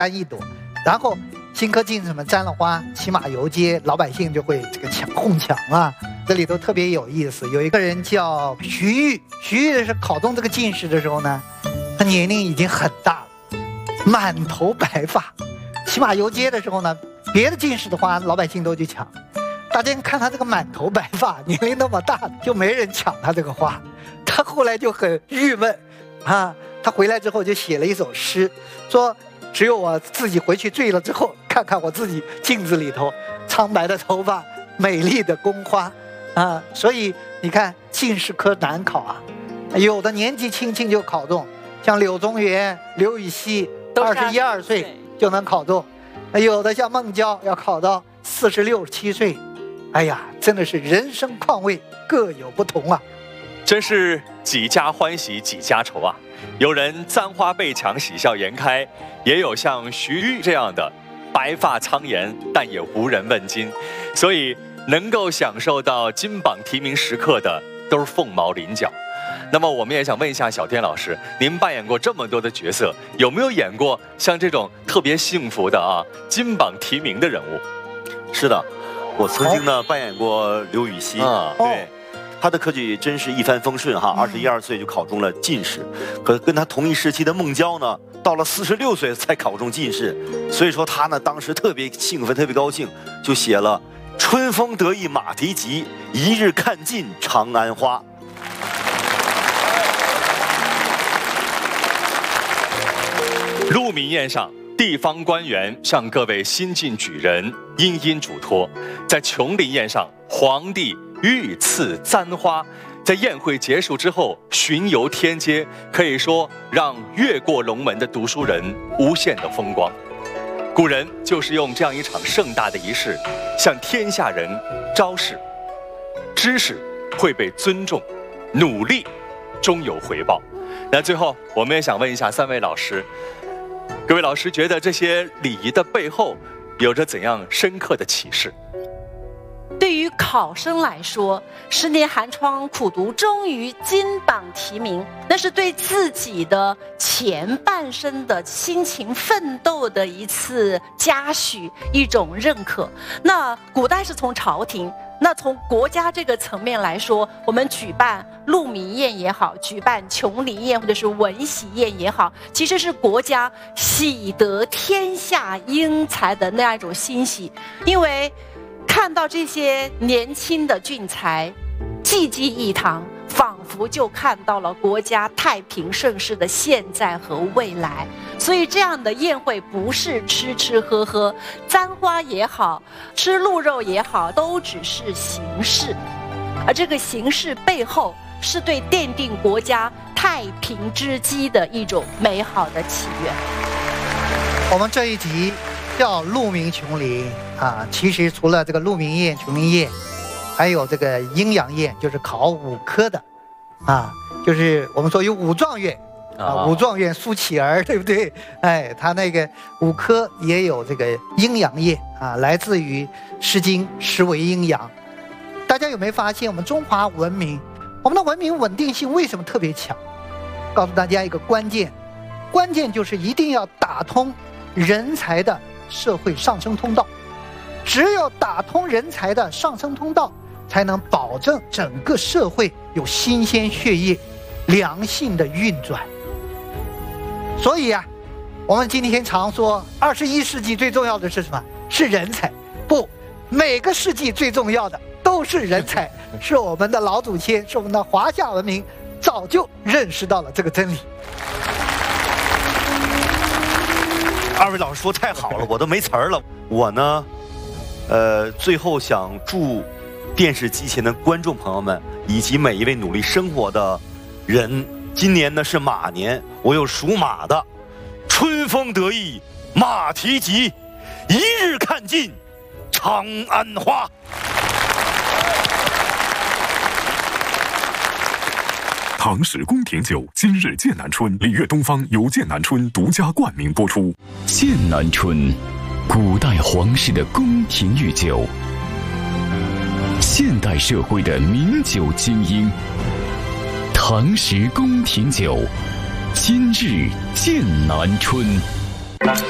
一朵，然后新科进士们沾了花，骑马游街，老百姓就会这个哄抢啊。这里头特别有意思，有一个人叫徐玉，徐玉是考中这个进士的时候呢，他年龄已经很大了，满头白发，骑马游街的时候呢，别的进士的花老百姓都去抢，大家看他这个满头白发，年龄那么大，就没人抢他这个花。他后来就很郁闷啊，他回来之后就写了一首诗，说只有我自己回去醉了之后，看看我自己镜子里头苍白的头发，美丽的宫花啊。所以你看进士科难考啊，有的年纪轻轻就考中，像柳宗元、刘禹锡21、22岁就能考中，有的像孟郊要考到46、7岁。哎呀，真的是人生况味各有不同啊。 真是几家欢喜几家愁啊！有人簪花被抢，喜笑颜开；也有像徐玉这样的白发苍颜，但也无人问津。所以，能够享受到金榜题名时刻的，都是凤毛麟角。那么，我们也想问一下小天老师，您扮演过这么多的角色，有没有演过像这种特别幸福的金榜题名的人物？ 是的，我曾经呢扮演过刘禹锡啊，对。他的科举真是一帆风顺哈，21、22岁就考中了进士，可跟他同一时期的孟郊呢，到了46岁才考中进士，所以说他呢当时特别兴奋，特别高兴，就写了“春风得意马蹄疾，一日看尽长安花”。 鹿鸣宴上，地方官员向各位新进举人殷殷嘱托，在琼林宴上，皇帝御赐簪花，在宴会结束之后巡游天街，可以说让越过龙门的读书人无限的风光。古人就是用这样一场盛大的仪式，向天下人昭示，知识会被尊重，努力终有回报。那最后，我们也想问一下3位老师，各位老师觉得这些礼仪的背后有着怎样深刻的启示？ 对于考生来说，10年寒窗苦读，终于金榜题名，那是对自己的前半生的辛勤奋斗的一次嘉许，一种认可。那古代是从朝廷，那从国家这个层面来说，我们举办鹿鸣宴也好，举办琼林宴或者是文喜宴也好，其实是国家喜得天下英才的那样一种欣喜。因为看到这些年轻的俊才济济一堂，仿佛就看到了国家太平盛世的现在和未来。所以这样的宴会不是吃吃喝喝，簪花也好，吃鹿肉也好，都只是形式，而这个形式背后是对奠定国家太平之基的一种美好的祈愿。 我们这一集叫鹿鸣琼林啊，其实除了这个鹿鸣宴、琼林宴，还有这个阴阳宴，就是考5科的啊，就是我们说有武状元啊，武状元苏乞儿，对不对？哎，他那个5科也有这个阴阳宴啊，来自于《诗经》诗为阴阳。大家有没有发现，我们中华文明，我们的文明稳定性为什么特别强？告诉大家一个关键，关键就是一定要打通人才的社会上升通道，只有打通人才的上升通道，才能保证整个社会有新鲜血液、良性的运转。所以啊，我们今天常说21世纪最重要的是什么？是人才。不，每个世纪最重要的都是人才，是我们的老祖先，是我们的华夏文明早就认识到了这个真理。 2位老师说太好了，我都没词儿了。我呢，最后想祝电视机前的观众朋友们以及每一位努力生活的人，今年呢是马年，我有属马的，春风得意马蹄疾，一日看尽长安花。 唐氏宫廷酒今日剑南春，礼乐东方由剑南春独家冠名播出。 剑南春，古代皇室的宫廷御酒，现代社会的名酒精英。唐氏宫廷酒，今日剑南春。